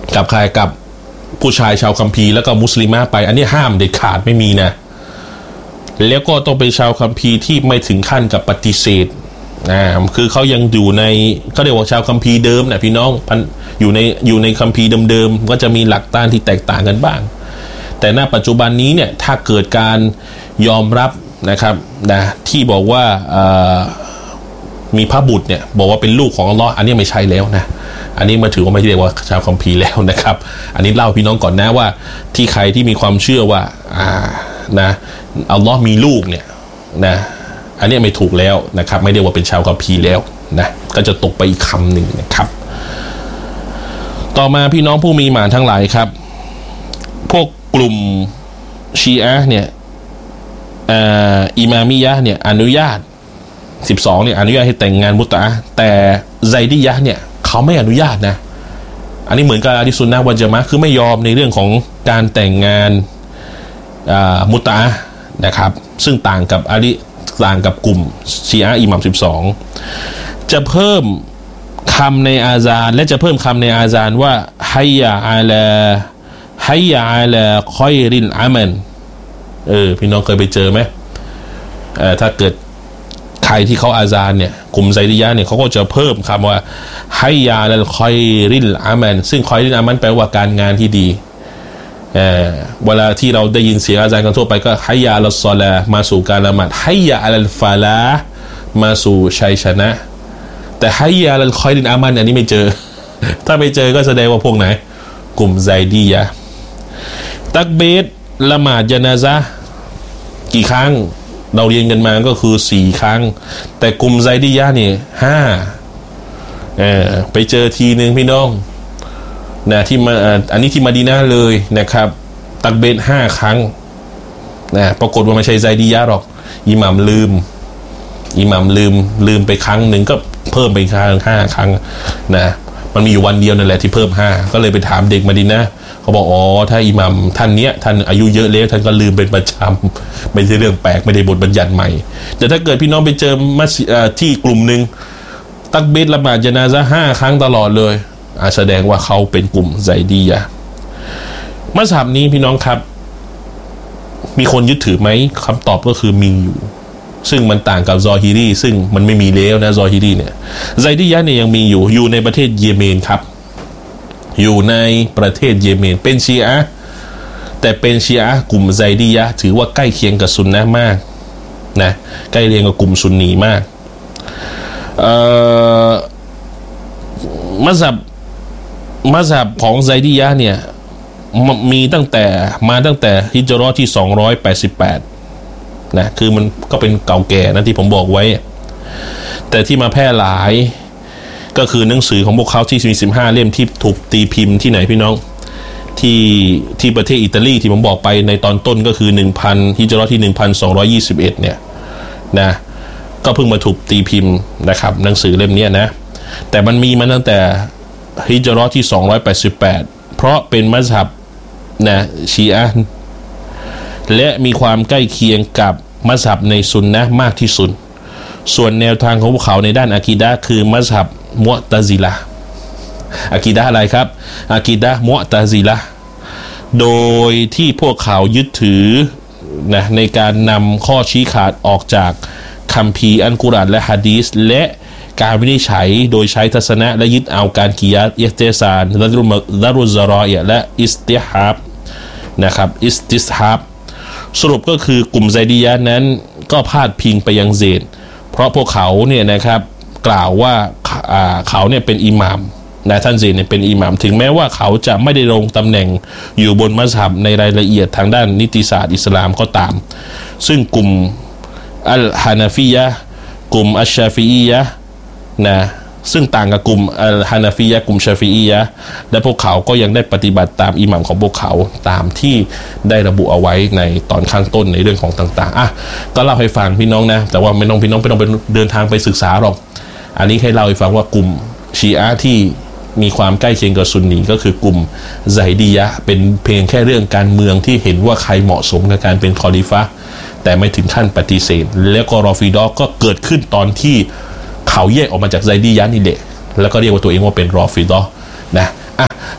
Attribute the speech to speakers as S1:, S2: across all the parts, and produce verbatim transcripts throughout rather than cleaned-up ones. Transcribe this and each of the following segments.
S1: กับใครกับผู้ชายชาวคัมภีร์แล้วก็มุสลิมะไปอันนี้ห้ามเด็ดขาดไม่มีนะแล้วก็ต้องเป็นชาวคัมภีร์ที่ไม่ถึงขั้นกับปฏิเสธนะคือเขายังอยู่ในเขาเรียกว่าชาวคัมภีร์เดิมนะพี่น้องอยู่ในอยู่ในคัมภีร์เดิมๆก็จะมีหลักการที่แตกต่างกันบ้างแต่ณปัจจุบันนี้เนี่ยถ้าเกิดการยอมรับนะครับนะที่บอกว่ามีพระบุตรเนี่ยบอกว่าเป็นลูกของอัลลอฮ์อันนี้ไม่ใช่แล้วนะอันนี้มาถือว่าไม่เรียกว่าชาวคัมภีร์แล้วนะครับอันนี้เล่าพี่น้องก่อนนะว่าที่ใครที่มีความเชื่อว่าอ่านะอัลลอฮ์มีลูกเนี่ยนะอันนี้ไม่ถูกแล้วนะครับไม่เรียกว่าเป็นชาวคัมภีร์แล้วนะก็จะตกไปอีกคำหนึ่งนะครับต่อมาพี่น้องผู้มีหมานทั้งหลายครับพวกกลุ่มชีอะห์เนี่ยอิมามียะห์เนี่ยอนุญาตสิบสองเนี่ยอนุญาตให้แต่งงานมุตะแต่ไซดียะห์เนี่ยเขาไม่อนุญาตนะอันนี้เหมือนกับอะห์ลุสซุนนะฮ์วัลญะมาอะห์คือไม่ยอมในเรื่องของการแต่งงานมุตะนะครับซึ่งต่างกับอะลิต่างกับกลุ่มชีอะห์อิหม่ามสิบสองจะเพิ่มคำในอาซานและจะเพิ่มคำในอาซานว่าฮัยยะอะลาฮัยยะอะลาคอยริลอามัลเออพี่น้องเคยไปเจอไหมเออถ้าเกิดใครที่เขาอาซานเนี่ยกลุ่มไซดียะห์เนี่ยเขาก็จะเพิ่มคำว่าฮัยยะอะลาคอยริลอามัลซึ่งคอยริลอามัลแปลว่าการงานที่ดีเออเวลาที่เราได้ยินเสียงอาซานกันทั่วไปก็ฮัยยะอะลัสศอลาห์มาสู่การละหมาดฮัยยะอะลัลฟะลาห์มาสู่ชัยชนะแต่ฮัยยะอะลัลคอยริลอามัลอันนี้ไม่เจอถ้าไม่เจอก็แสดงว่าพวกไหนกลุ่มไซดียะห์ตักบีรละหมาดญะนาซะห์กี่ครั้งเราเรียนกันมาก็คือสี่ครั้งแต่กลุ่มไซดียะห์นี่ห้าเออไปเจอทีนึงพี่น้องนะที่มาอันนี้ที่มะดีนะห์เลยนะครับตักบีรห้าครั้งนะปรากฏว่าไม่ใช่ไซดียะห์หรอกอิหม่ามลืมอิหม่ามลืมลืมไปครั้งหนึ่งก็เพิ่มไปครั้งห้าครั้งนะมันมีอยู่วันเดียวนั่นแหละที่เพิ่มห้าก็เลยไปถามเด็กมะดีนะห์เขาบอกอ๋อถ้าอิหม่ามท่านเนี้ยท่านอายุเยอะแล้วท่านก็ลืมเป็นประจำไม่ใช่เรื่องแปลกไม่ได้บทบัญญัติใหม่แต่ถ้าเกิดพี่น้องไปเจอมัสยิดที่กลุ่มนึงตักบีรละหมาดญะนาซะห์ห้าครั้งตลอดเลยแสดงว่าเขาเป็นกลุ่มไซดียะห์มัซฮับนี้พี่น้องครับมีคนยึดถือไหมคำตอบก็คือมีอยู่ซึ่งมันต่างกับซอฮิรีซึ่งมันไม่มีแล้วนะซอฮิรีเนี่ยไซดียะห์เนี่ยยังมีอยู่อยู่ในประเทศเยเมนครับอยู่ในประเทศเยเมนเป็นชีอะห์แต่เป็นชีอะห์กลุ่มไซดียะห์ถือว่าใกล้เคียงกับซุนนะห์มากนะใกล้เคียงกับกลุ่มซุนนีมากเอ่อมัซฮับมัซฮับของไซดียะห์เนี่ยมีตั้งแต่มาตั้งแต่ฮิจเราะห์ที่สองร้อยแปดสิบแปดนะคือมันก็เป็นเก่าแก่นะที่ผมบอกไว้แต่ที่มาแพร่หลายก็คือหนังสือของพวกเขาที่มีสิบห้าเล่มที่ถูกตีพิมพ์ที่ไหนพี่น้องที่ที่ประเทศอิตาลีที่ผมบอกไปในตอนต้นก็คือ หนึ่งพัน ฮิจเราะห์ที่ หนึ่งพันสองร้อยยี่สิบเอ็ด เนี่ยนะก็เพิ่งมาถูกตีพิมพ์นะครับหนังสือเล่มนี้นะแต่มันมีมาตั้งแต่ฮิจเราะห์ที่สองร้อยแปดสิบแปดเพราะเป็นมัซฮับนะชีอะห์และมีความใกล้เคียงกับมัซฮับในซุนนะห์มากที่สุดส่วนแนวทางของพวกเขาในด้านอะกีดะห์คือมัซฮับมุอ์ตะซิละห์อะกีดะห์อะไรครับอะกีดะห์มุอ์ตะซิละห์โดยที่พวกเขายึดถือนะในการนำข้อชี้ขาดออกจากคัมภีร์อัลกุรอานและหะดีษและการวินิจฉัยโดยใช้ทัศนะและยึดเอาการกิยาสอิสติซานดารุดารุซารออิและอิสติฮาบนะครับอิสติสฮาบสรุปก็คือกลุ่มไซดียะห์นั้นก็พาดพิงไปยังเซดเพราะพวกเขาเนี่ยนะครับกล่าวว่าเขาเนี่ยเป็นอิหม่ามนะท่านเซดเนี่ยเป็นอิหม่ามถึงแม้ว่าเขาจะไม่ได้ลงตำแหน่งอยู่บนมัซฮับในรายละเอียดทางด้านนิติศาสตร์อิสลามก็ตามซึ่งกลุ่มอัลฮานาฟียะห์กลุ่มอัชชาฟีอียะห์นะซึ่งต่างกับกลุ่มอัลฮานาฟียะห์กลุ่มชาฟีอียะห์และพวกเขาก็ยังได้ปฏิบัติตามอิหม่ามของพวกเขาตามที่ได้ระบุเอาไว้ในตอนข้างต้นในเรื่องของต่างๆอ่ะก็เล่าให้ฟังพี่น้องนะแต่ว่าไม่ต้องพี่น้องไม่ต้องไปเดินทางไปศึกษาหรอกอันนี้ให้เล่าให้ฟังว่ากลุ่มชีอะห์ที่มีความใกล้เคียงกับซุนนีก็คือกลุ่มไซดียะห์เป็นเพียงแค่เรื่องการเมืองที่เห็นว่าใครเหมาะสมในการเป็นคอลิฟะห์แต่ไม่ถึงขั้นปฏิเสธแล้วก็รอฟิดอห์ก็เกิดขึ้นตอนที่เขาแยกออกมาจากไซดียะห์นี่แหละแล้วก็เรียกว่าตัวเองว่าเป็นรอฟิดอห์นะอ่ะ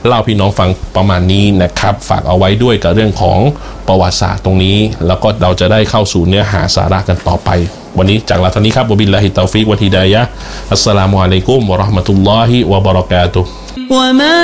S1: เล่าพี่น้องฟังประมาณนี้นะครับฝากเอาไว้ด้วยกับเรื่องของประวัติศาสตร์ตรงนี้แล้วก็เราจะได้เข้าสู่เนื้อหาสาระกันต่อไปวันนี้จากเราท่านนี้ครับวะบิลลาฮิตตอฟิกวะฮิดายะฮ์อัสสลามุอะลัยกุมวะเราะห์มะตุลลอฮิวะบะเราะกาตุฮ์